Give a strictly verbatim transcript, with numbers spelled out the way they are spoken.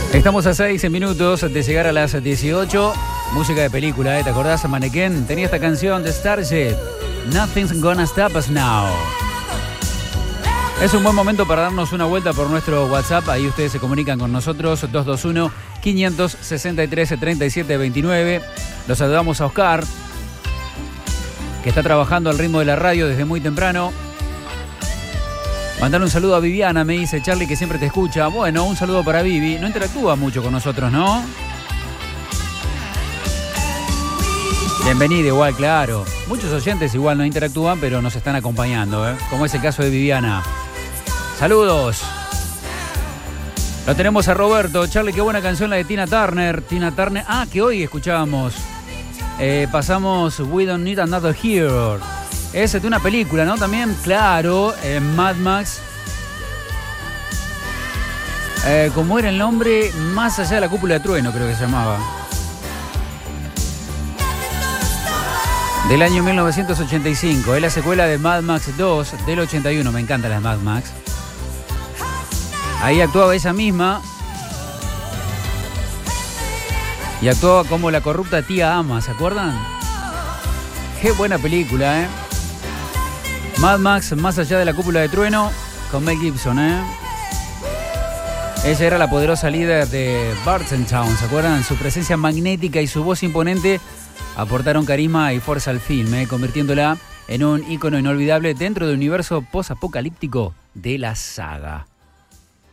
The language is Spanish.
Estamos a seis minutos de llegar a las dieciocho. Música de película, ¿eh? ¿Te acordás? Mannequin tenía esta canción de Starship, Nothing's Gonna Stop Us Now. Es un buen momento para darnos una vuelta por nuestro WhatsApp. Ahí ustedes se comunican con nosotros, dos dos uno, cinco seis tres, tres siete dos nueve. Los saludamos a Oscar, que está trabajando al ritmo de la radio desde muy temprano. Mandar un saludo a Viviana, me dice Charlie, que siempre te escucha. Bueno, un saludo para Vivi. No interactúa mucho con nosotros, ¿no? Bienvenida igual, claro. Muchos oyentes igual no interactúan, pero nos están acompañando, ¿eh? Como es el caso de Viviana. Saludos. Lo tenemos a Roberto. Charlie, qué buena canción la de Tina Turner. Tina Turner. Ah, que hoy escuchábamos. Eh, pasamos We Don't Need Another Hero. Es de una película, ¿no? También, claro, eh, Mad Max. Eh, ¿Cómo era el nombre? Más allá de la cúpula de trueno, creo que se llamaba. Del año mil novecientos ochenta y cinco. Es la secuela de Mad Max dos del ochenta y uno. Me encantan las Mad Max. Ahí actuaba ella misma. Y actuaba como la corrupta tía Ama, ¿se acuerdan? Qué buena película, ¿eh? Mad Max, más allá de la cúpula de trueno, con Mel Gibson, ¿eh? Ella era la poderosa líder de Bartentown, ¿se acuerdan? Su presencia magnética y su voz imponente aportaron carisma y fuerza al film, ¿eh? Convirtiéndola en un ícono inolvidable dentro del universo post-apocalíptico de la saga.